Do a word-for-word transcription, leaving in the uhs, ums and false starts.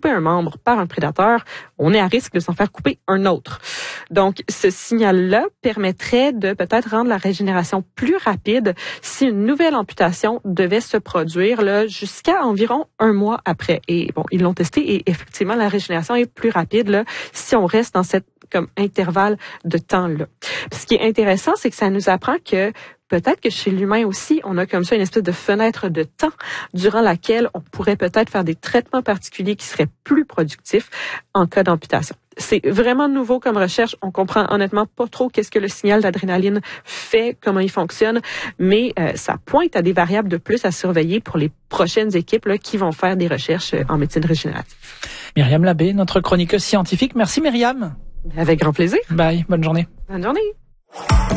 coupé un membre par un prédateur, on est à risque de s'en faire couper un autre. Donc, ce signal-là permettrait de peut-être rendre la régénération plus rapide si une nouvelle amputation devait se produire là, jusqu'à environ un mois après. Et bon, ils l'ont testé et effectivement, la régénération est plus rapide là, si on reste dans cette comme intervalle de temps-là. Puis, ce qui est intéressant, c'est que ça nous apprend que peut-être que chez l'humain aussi, on a comme ça une espèce de fenêtre de temps durant laquelle on pourrait peut-être faire des traitements particuliers qui seraient plus productifs en cas d'amputation. C'est vraiment nouveau comme recherche. On comprend honnêtement pas trop qu'est-ce que le signal d'adrénaline fait, comment il fonctionne, mais euh, ça pointe à des variables de plus à surveiller pour les prochaines équipes là, qui vont faire des recherches en médecine régénérative. Myriam Labbé, notre chroniqueuse scientifique. Merci Myriam. Avec grand plaisir. Bye, bonne journée. Bonne journée.